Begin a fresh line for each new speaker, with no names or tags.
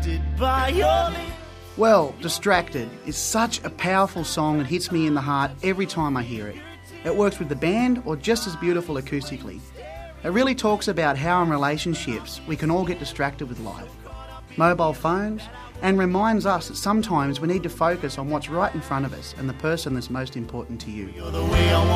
Well, Distracted is such a powerful song that hits me in the heart every time I hear it. It works with the band or just as beautiful acoustically. It really talks about how in relationships we can all get distracted with life, mobile phones, and reminds us that sometimes we need to focus on what's right in front of us and the person that's most important to you.